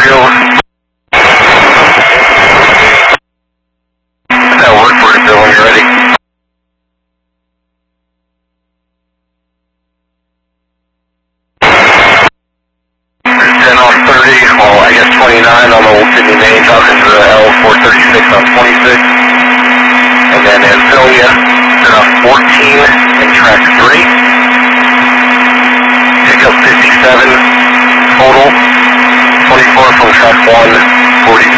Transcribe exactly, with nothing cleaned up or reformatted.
over. That work for it, Bill, when you're ready. ten off thirty, well, I guess twenty-nine on the Old Sydney Main, talking to the L four thirty-six on twenty-six. And then Ancilia, ten off fourteen in track three. Pickup fifty-seven total, twenty-four from track one, forty-two.